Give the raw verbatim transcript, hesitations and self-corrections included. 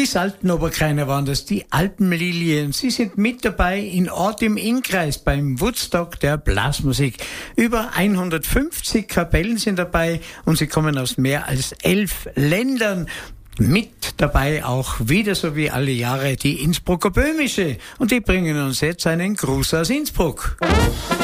Die Saltenoberkreiner waren das, die Alpenlilien. Sie sind mit dabei in Ort im Innkreis beim Woodstock der Blasmusik. Über hundertfünfzig Kapellen sind dabei und sie kommen aus mehr als elf Ländern. Mit dabei auch wieder so wie alle Jahre die Innsbrucker Böhmische. Und die bringen uns jetzt einen Gruß aus Innsbruck.